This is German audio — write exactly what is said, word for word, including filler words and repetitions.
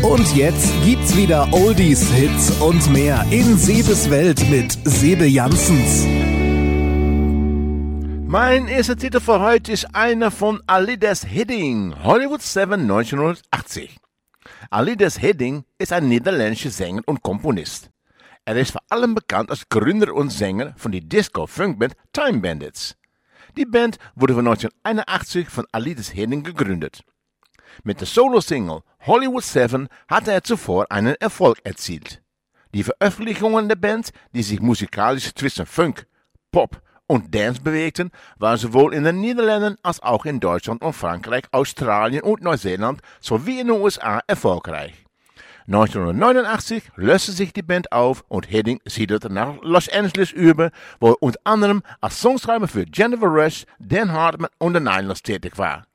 Und jetzt gibt's wieder Oldies, Hits und mehr in Sebes Welt mit Sebe Janssens. Mein erster Titel für heute ist einer von Alides Hidding, Hollywood sieben neunzehnhundertachtzig. Alides Hidding ist ein niederländischer Sänger und Komponist. Er ist vor allem bekannt als Gründer und Sänger von der Disco-Funkband Time Bandits. Die Band wurde von neunzehnhunderteinundachtzig von Alides Hidding gegründet. Mit der Solo-Single Hollywood sieben hatte er zuvor einen Erfolg erzielt. Die Veröffentlichungen der Band, die sich musikalisch zwischen Funk, Pop und Dance bewegten, waren sowohl in den Niederlanden als auch in Deutschland und Frankreich, Australien und Neuseeland sowie in den U S A erfolgreich. neunzehnhundertneunundachtzig löste sich die Band auf und Hidding siedelte nach Los Angeles über, wo er unter anderem als Songschreiber für Jennifer Rush, Dan Hartman und The Nylons tätig war.